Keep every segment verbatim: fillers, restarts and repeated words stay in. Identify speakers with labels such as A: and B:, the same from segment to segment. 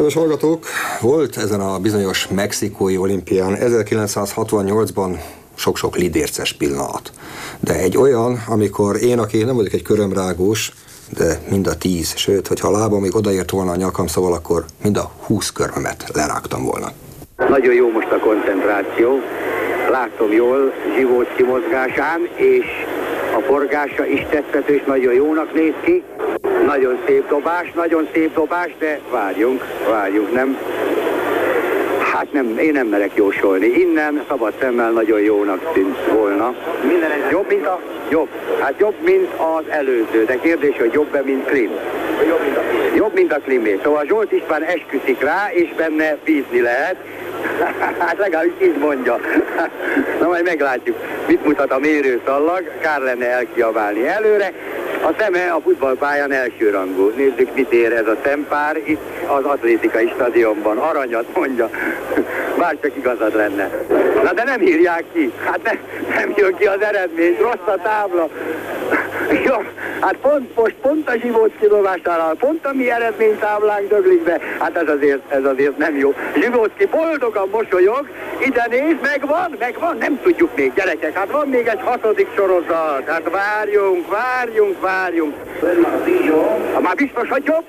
A: Kedves hallgatók, volt ezen a bizonyos mexikói olimpián ezerkilencszázhatvannyolcban sok-sok lidérces pillanat. De egy olyan, amikor én, aki nem vagyok egy körömrágós, de mind a tíz, sőt, hogyha a lábam még odaért volna a nyakam, szóval akkor mind a húsz körmömet lerágtam volna.
B: Nagyon jó most a koncentráció. Látom jól Zsivóczky mozgásán, és a forgása is tetszető, és nagyon jónak néz ki. Nagyon szép dobás, nagyon szép dobás, de várjunk, várjunk, nem? Hát nem, én nem merek jósolni. Innen szabad szemmel nagyon jónak tűnt volna. Jobb, mint a... Jobb. Hát jobb, mint az előző, de kérdés, hogy jobb-e, mint Klim? Jobb, mint a Klimé. Szóval Zsolt István esküszik rá, és benne bízni lehet. Hát legalábbis így mondja. Na majd meglátjuk, mit mutat a mérőszallag. Kár lenne elkiabálni előre. A szeme a futballpályán elsőrangú. Nézzük, mit ér ez a szempár itt az atlétikai stadionban. Aranyat mondja. Bárcsak igazad lenne. Na de nem írják ki. Hát ne, nem jön ki az eredmény. Rossz a tábla. Jó, hát pont most, pont a Zsivóczky dobásánál, pont a mi eredménytáblánk döglik be. Hát ez azért, ez azért nem jó. Zsivóczky boldogan mosolyog, ide néz, megvan, megvan, nem tudjuk még, gyerekek, hát van még egy hatodik sorozat. Hát várjunk, várjunk, várjunk. Már biztos, hogy jobb?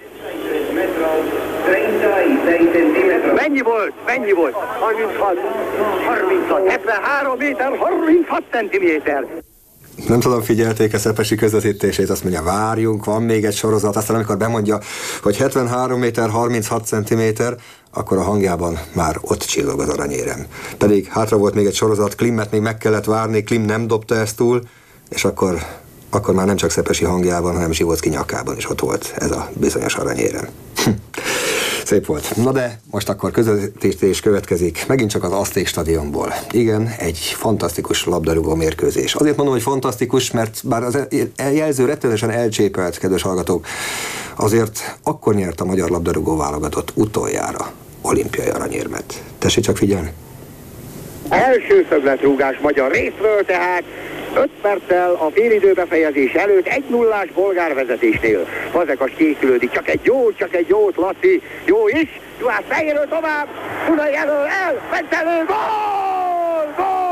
B: Mennyi volt? Mennyi volt? harminchat, harminchat, hetvenhárom méter, harminchat centiméter.
A: Nem tudom, figyelték-e Szepesi közvetítését, azt mondja, várjunk, van még egy sorozat, aztán amikor bemondja, hogy hetvenhárom méter, harminchat centiméter, akkor a hangjában már ott csillog az aranyérem. Pedig hátra volt még egy sorozat, Klimmet még meg kellett várni, Klim nem dobta ezt túl, és akkor, akkor már nem csak Szepesi hangjában, hanem Zsivóczky nyakában is ott volt ez a bizonyos aranyérem. Szép volt. Na de most akkor közvetítés következik, megint csak az Azték stadionból. Igen, egy fantasztikus labdarúgó mérkőzés. Azért mondom, hogy fantasztikus, mert bár az jelző rettenetesen elcsépelt, kedves hallgatók, azért akkor nyert a magyar labdarúgó válogatott utoljára olimpiai aranyérmet. Tessék csak figyelni.
B: Első szögletrúgás magyar részről, tehát öt perccel a félidőbefejezés előtt egy nullás bolgár vezetésnél. Fazekas készülődik, csak egy jó, csak egy jót, Laci, jó is, Juhász fejéről tovább, Dunai elől el, Bentelő, gól,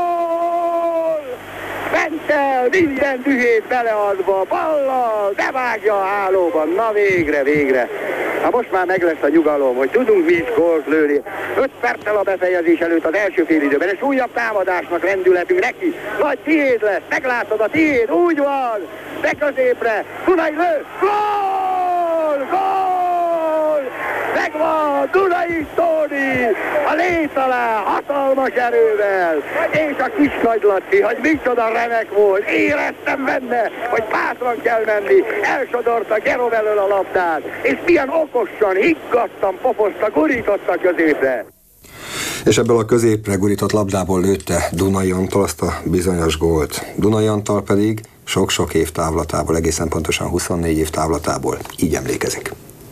B: gól! Bentel minden dühét beleadva, ballal, de vágja a hálóban, na végre, végre. Na most már meg lesz a nyugalom, hogy tudunk mi is gólt lőni. öt perccel a befejezés előtt az első fél időben, és újabb támadásnak lendületünk neki. Nagy tiéd lesz, meglátod a tiéd, úgy van, de középre, Dunai lő, gól, gól! Megvan, Dunai Tóni, a lét alá, hatalmas erővel, és a kis nagy Laci, hogy micsoda remek volt, éreztem benne, hogy bátran kell menni, elsodorta Gerom elől a labdát, és milyen okosan, higgadtan pofozta, gurította középre.
A: És ebből a középre gurított labdából lőtte Dunai Antal azt a bizonyos gólt. Dunai Antal pedig sok-sok év távlatából, egészen pontosan huszonnégy év távlatából így emlékezik.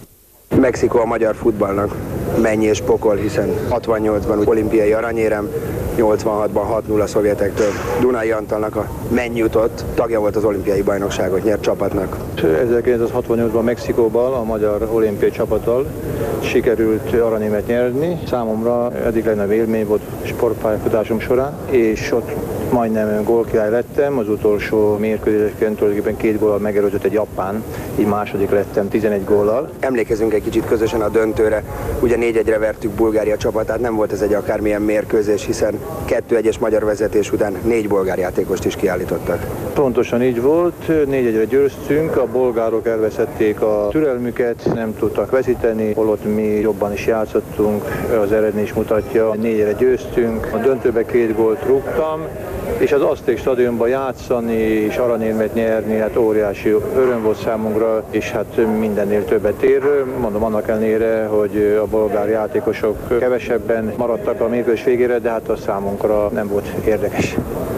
C: Mexikó a magyar futballnak mennyi és pokol, hiszen hatvannyolcban olimpiai aranyérem, nyolcvanhatban hat null a szovjetektől. Dunai Antalnak a mennyi jutott, tagja volt az olimpiai bajnokságot nyert csapatnak.
D: ezerkilencszázhatvannyolcban Mexikóban a magyar olimpiai csapattal sikerült aranyérmet nyerni. Számomra eddig legnagyobb élmény volt sportpályafutásom során, és ott majdnem gólkirály lettem, az utolsó mérkőzéseken tulajdonképpen két góllal megelőzött egy japán, így második lettem tizenegy góllal.
C: Emlékezünk egy kicsit közösen a döntőre, ugye négy egyre vertük Bulgária csapatát, nem volt ez egy akármilyen mérkőzés, hiszen kettő egyes magyar vezetés után négy bolgár játékost is kiállítottak.
D: Pontosan így volt, négy egyre győztünk, a bolgárok elveszették a türelmüket, nem tudtak veszíteni, holott mi jobban is játszottunk, az eredmény is mutatja, négy egyre győztünk, a döntőbe két gólt rúgtam, és az Azték stadionban játszani és aranyérmet nyerni, hát óriási öröm volt számunkra, és hát mindennél többet ér. Mondom annak ellenére, hogy a bolgár játékosok kevesebben maradtak a mérkőzés végére, de hát a számunkra nem volt érdekes.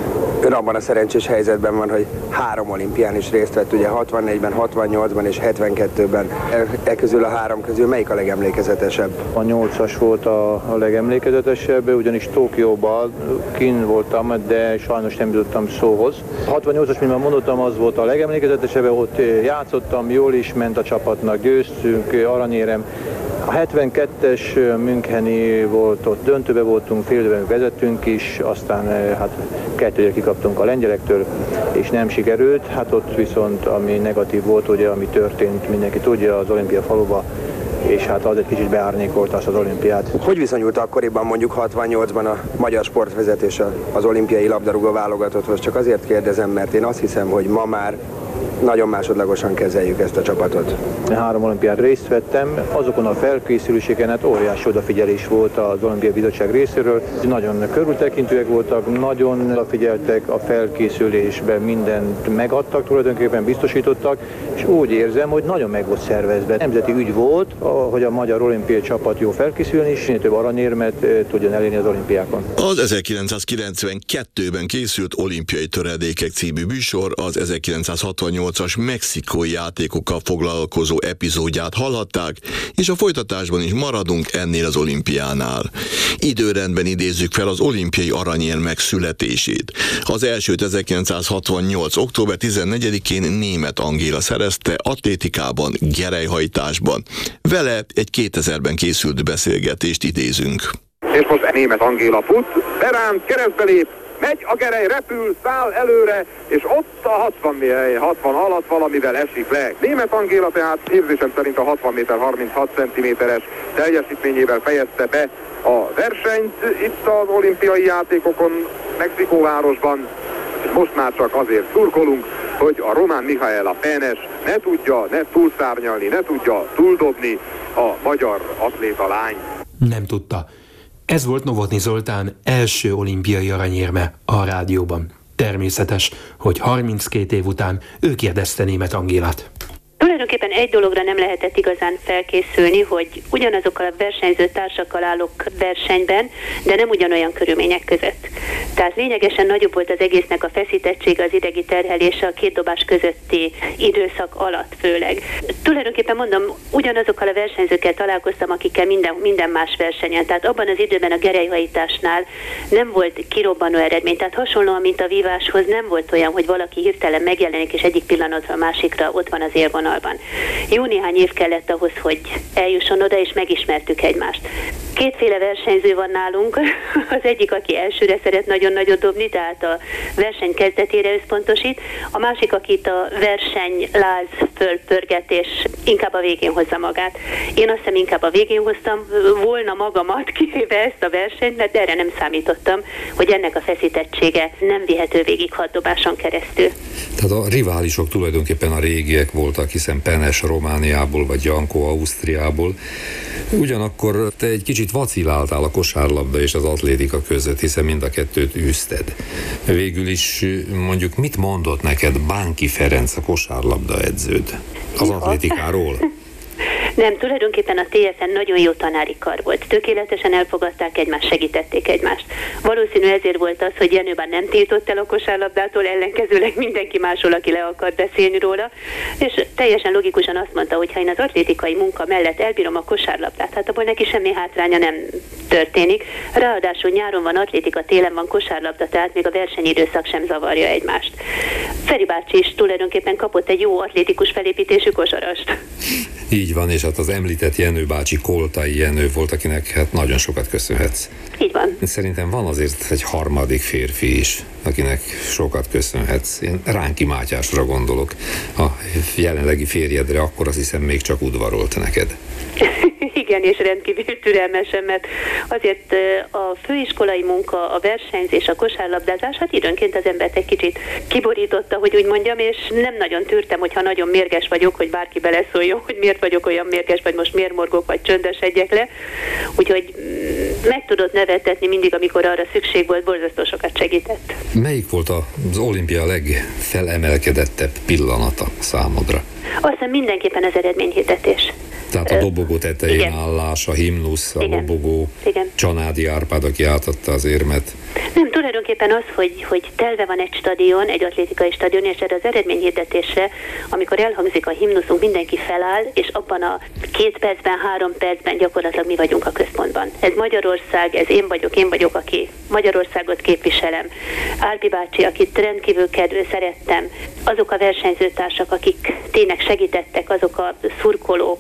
C: Ön abban a szerencsés helyzetben van, hogy három olimpián is részt vett, ugye hatvannégyben, hatvannyolcban és hetvenkettőben. E, e közül a három közül melyik a legemlékezetesebb?
D: A nyolcas volt a, a legemlékezetesebb, ugyanis Tokióban kint voltam, de sajnos nem jutottam szóhoz. A hatvannyolcas, mint már mondottam, az volt a legemlékezetesebb, ott játszottam, jól is ment a csapatnak, győztünk, aranyérem. A hetvenkettes Müncheni volt, ott döntőbe voltunk, fél időben vezettünk is, aztán hát kettőre kikaptunk a lengyelektől, és nem sikerült. Hát ott viszont, ami negatív volt, ugye, ami történt, mindenki tudja, az olimpia faluba, és hát az egy kicsit beárnyékolta azt az olimpiát.
C: Hogy viszonyult akkoriban, mondjuk hatvannyolcban a magyar sportvezetés az olimpiai labdarúgó válogatotthoz? Csak azért kérdezem, mert én azt hiszem, hogy ma már nagyon másodlagosan kezeljük ezt a csapatot.
D: Három olimpián részt vettem, azokon a felkészüléseken hát óriási odafigyelés volt az Olimpiai Bizottság részéről. Nagyon körültekintőek voltak, nagyon odafigyeltek a felkészülésben, mindent megadtak, tulajdonképpen biztosítottak, és úgy érzem, hogy nagyon meg volt szervezve. Nemzeti ügy volt, hogy a magyar olimpiai csapat jó felkészülni, és minél több aranyérmet tudjon elérni az olimpiákon.
E: Az ezerkilencszázkilencvenkettőben készült Olimpiai Töredékek című műsor az ezerkilencszázhatvannyolcas mexikói játékokkal foglalkozó epizódját hallhatták, és a folytatásban is maradunk ennél az olimpiánál. Időrendben idézzük fel az olimpiai aranyérmek születését. Az elsőt ezerkilencszázhatvannyolc. október tizennegyedikén Németh Angéla szerezte atlétikában, gerelyhajtásban. Vele egy kétezerben készült beszélgetést idézünk.
F: És most Németh Angéla fut, beránt, keresztbe lép, megy a gerej, repül, száll előre, és ott a hatvan, hatvan alatt valamivel esik le. Németh Angéla tehát érzésem szerint a hatvan méter harminchat centiméteres teljesítményével fejezte be a versenyt itt az olimpiai játékokon, Mexikóvárosban. És most már csak azért szurkolunk, hogy a román Mihaela Penes ne tudja, ne túlszárnyalni, ne tudja túldobni a magyar atléta lány.
G: Nem tudta. Ez volt Novotny Zoltán első olimpiai aranyérme a rádióban. Természetes, hogy harminckét év után ő kérdezte Németh Angélát.
H: Tulajdonképpen egy dologra nem lehetett igazán felkészülni, hogy ugyanazokkal a versenyző társakkal állok versenyben, de nem ugyanolyan körülmények között. Tehát lényegesen nagyobb volt az egésznek a feszítettsége, az idegi terhelése a két dobás közötti időszak alatt főleg. Tulajdonképpen mondom, ugyanazokkal a versenyzőkkel találkoztam, akikkel minden, minden más versenyen. Tehát abban az időben a gerelyhajításnál nem volt kirobbanó eredmény. Tehát hasonlóan, mint a víváshoz, nem volt olyan, hogy valaki hirtelen megjelenik, és egyik pillanatra a másikra ott van az élvonalban. Jó néhány év kellett ahhoz, hogy eljusson oda, és megismertük egymást. Kétféle versenyző van nálunk, az egyik, aki elsőre szeret nagyon nagyot dobni, tehát a verseny kezdetére összpontosít, a másik, akit a verseny láz fölpörget, és inkább a végén hozza magát. Én azt hiszem inkább a végén hoztam volna magamat, kivéve ezt a versenyt, mert erre nem számítottam, hogy ennek a feszítettsége nem vihető végig hat dobáson keresztül.
I: Tehát a riválisok tulajdonképpen a régiek voltak, hiszen Penes Romániából, vagy Janko Ausztriából. Ugyanakkor te egy kicsit vaciláltál a kosárlabda és az atlétika között, hiszen mind a kettőt űzted. Végül is mondjuk mit mondott neked Bánki Ferenc, a kosárlabda edződ az atlétikáról?
H: Nem, tulajdonképpen a té ef en nagyon jó tanári kar volt. Tökéletesen elfogadták egymást, segítették egymást. Valószínű ezért volt az, hogy Jenő bár nem tiltott el a kosárlabdától, ellenkezőleg mindenki másról, aki le akart beszélni róla, és teljesen logikusan azt mondta, hogy ha én az atlétikai munka mellett elbírom a kosárlabdát, hát abból neki semmi hátránya nem történik. Ráadásul nyáron van atlétika, télen van kosárlabda, tehát még a versenyidőszak sem zavarja egymást. Feri bácsi is tulajdonképpen kapott egy jó atlétikus felépítésű kosarast.
I: Így van, és hát az említett Jenő bácsi, Koltai Jenő volt, akinek hát nagyon sokat köszönhetsz.
H: Így van.
I: Szerintem van azért egy harmadik férfi is, akinek sokat köszönhetsz. Én Ránki Mátyásra gondolok. A jelenlegi férjedre akkor azt hiszem még csak udvarolt neked.
H: Igen, és rendkívül türelmesen, mert azért a főiskolai munka, a versenyzés, a kosárlabdázás, hát időnként az embert egy kicsit kiborította, hogy úgy mondjam, és nem nagyon tűrtem, hogyha nagyon mérges vagyok, hogy bárki beleszóljon, hogy miért vagyok olyan mérges, vagy most miért morgok, vagy csöndesedjek le. Úgyhogy meg tudott nevettetni mindig, amikor arra szükség volt, borzasztó sokat segített.
I: Melyik volt az olimpia legfelemelkedettebb pillanata számodra?
H: Azt hiszem mindenképpen az eredményhirdetés.
I: Tehát a dobogó tetején igen. állás, a himnusz, a igen. lobogó, igen. Csanádi Árpád, aki átadta az érmet.
H: Nem, tulajdonképpen az, hogy, hogy telve van egy stadion, egy atlétikai stadion, és erre az eredményhirdetésre, amikor elhangzik a himnuszunk, mindenki feláll, és abban a két percben, három percben gyakorlatilag mi vagyunk a központban. Ez Magyarország, ez én vagyok, én vagyok, aki Magyarországot képviselem. Árpi bácsi, akit rendkívül kedvő szerettem, azok a versenyzőtársak, akik tényleg segítettek, azok a szurkolók,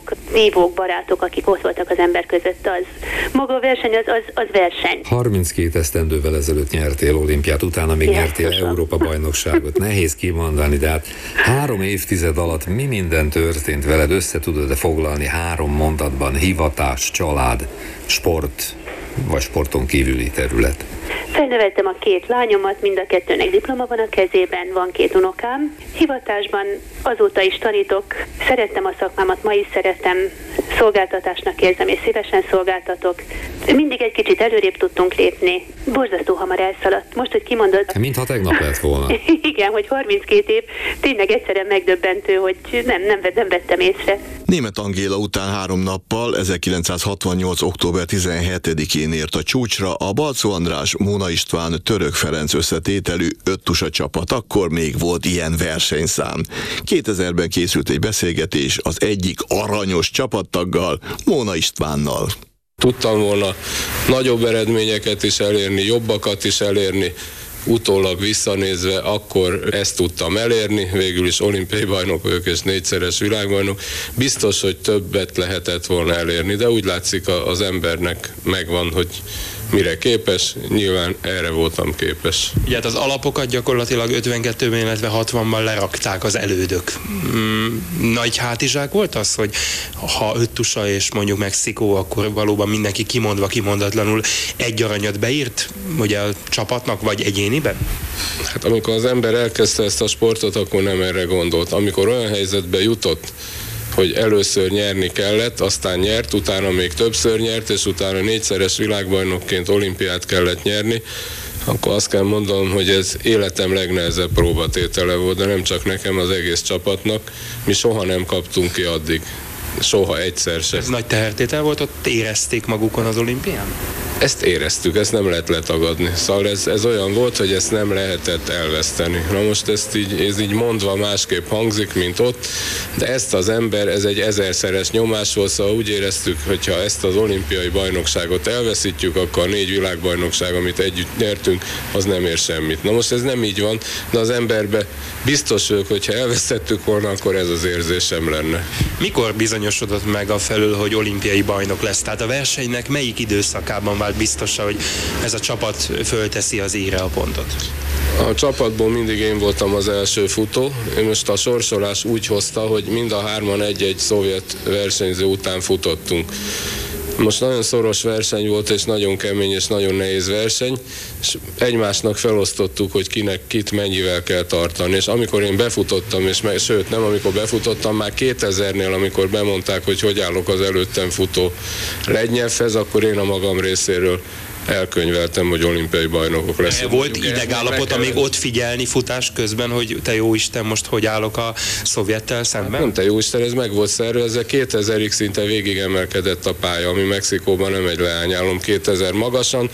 H: vívók, barátok, akik ott voltak az ember között, az maga a verseny, az, az, az verseny.
I: harminckét esztendővel ezelőtt nyertél olimpiát, utána még nyertél Európa-bajnokságot. Nehéz kimondani, de hát három évtized alatt mi minden történt veled, össze tudod-e foglalni három mondatban: hivatás, család, sport, vagy sporton kívüli terület?
H: Felneveltem a két lányomat, mind a kettőnek diploma van a kezében, van két unokám. Hivatásban azóta is tanítok, szerettem a szakmámat, ma is szeretem, szolgáltatásnak érzem, és szívesen szolgáltatok. Mindig egy kicsit előrébb tudtunk lépni. Borzasztó hamar elszaladt. Most, hogy kimondod...
I: Mintha tegnap lett volna.
H: Igen, hogy harminckét év, tényleg egyszerűen megdöbbentő, hogy nem, nem, nem vettem észre.
E: Németh Angéla után három nappal, ezerkilencszázhatvannyolc. október tizenhetedikén ért a csúcsra a Balczó András, Móna István, Török Ferenc összetételű öttusa csapat. Akkor még volt ilyen versenyszám. kétezerben készült egy beszélgetés az egyik aranyos csapattaggal, Móna Istvánnal.
J: Tudtam volna nagyobb eredményeket is elérni, jobbakat is elérni. Utólag visszanézve akkor ezt tudtam elérni, végül is olimpiai bajnok vagyok és négyszeres világbajnok. Biztos, hogy többet lehetett volna elérni, de úgy látszik az embernek megvan, hogy mire képes, nyilván erre voltam képes.
K: Ugye hát az alapokat gyakorlatilag ötvenkettőben, illetve hatvanban lerakták az elődök. Mm, nagy hátizsák volt az, hogy ha öttusa és mondjuk Mexikó, akkor valóban mindenki kimondva, kimondatlanul egy aranyat beírt, ugye a csapatnak, vagy egyéniben?
J: Hát amikor az ember elkezdte ezt a sportot, akkor nem erre gondolt. Amikor olyan helyzetbe jutott, hogy először nyerni kellett, aztán nyert, utána még többször nyert, és utána négyszeres világbajnokként olimpiát kellett nyerni, akkor azt kell mondanom, hogy ez életem legnehezebb próbatétele volt, de nem csak nekem, az egész csapatnak. Mi soha nem kaptunk ki addig. Soha egyszer se.
K: Ez nagy tehertétel volt, ott érezték magukon az olimpián?
J: Ezt éreztük, ezt nem lehet letagadni. Szóval ez, ez olyan volt, hogy ezt nem lehetett elveszteni. Na most ezt így, ez így mondva másképp hangzik, mint ott, de ezt az ember, ez egy ezerszeres nyomás volt, szóval úgy éreztük, hogyha ezt az olimpiai bajnokságot elveszítjük, akkor a négy világbajnokság, amit együtt nyertünk, az nem ér semmit. Na most ez nem így van, de az emberbe biztos vagyok, hogyha elvesztettük volna, akkor ez az érzésem lenne.
K: Mikor bizonyosodott meg a felől, hogy olimpiai bajnok lesz? Tehát a versenynek melyik időszakában vált biztosan, hogy ez a csapat fölteszi az íre a pontot?
J: A csapatból mindig én voltam az első futó. Én most a sorsolás úgy hozta, hogy mind a hárman egy-egy szovjet versenyző után futottunk. Most nagyon szoros verseny volt, és nagyon kemény és nagyon nehéz verseny, és egymásnak felosztottuk, hogy kinek kit mennyivel kell tartani. És amikor én befutottam, és meg, sőt nem, amikor befutottam, már kétezernél, amikor bemondták, hogy hogy állok az előttem futó Lednyevhez, akkor én a magam részéről elkönyveltem, hogy olimpiai bajnokok leszünk.
K: Volt idegállapot, amíg ott figyelni futás közben, hogy te jó Isten, most hogy állok a szovjettel szemben?
J: Nem te jó Isten, ez meg volt szervezve, kétezerig szinte végig emelkedett a pálya, ami Mexikóban nem egy leányálom, kétezer magasan.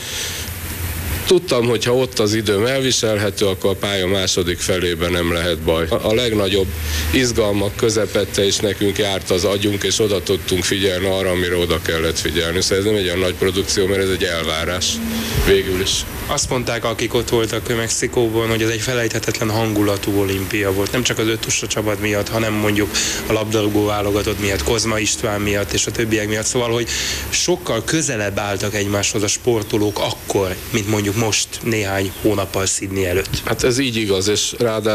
J: Tudtam, hogy ha ott az időm elviselhető, akkor a pálya második felében nem lehet baj. A legnagyobb izgalmak közepette is nekünk járt az agyunk, és oda tudtunk figyelni arra, amire oda kellett figyelni. Szóval ez nem egy olyan nagy produkció, mert ez egy elvárás végül is.
K: Azt mondták, akik ott voltak Mexikóban, hogy ez egy felejthetetlen hangulatú olimpia volt. Nem csak az öttusa csapat miatt, hanem mondjuk a labdarúgó válogatott miatt, Kozma István miatt és a többiek miatt. Szóval, hogy sokkal közelebb álltak egymáshoz a sportolók akkor, mint mondjuk most néhány hónappal Sydney előtt.
J: Hát ez így igaz, és ráadásul